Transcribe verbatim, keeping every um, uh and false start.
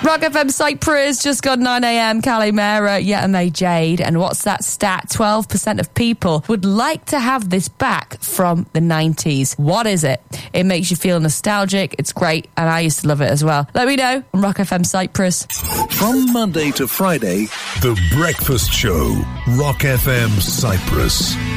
Rock F M Cyprus, just got nine a.m. Calimera, Yet May Jade. And what's that stat? twelve percent of people would like to have this back from the nineties. What is it? It makes you feel nostalgic. It's great. And I used to love it as well. Let me know on Rock F M Cyprus. From Monday to Friday, The Breakfast Show, Rock F M Cyprus.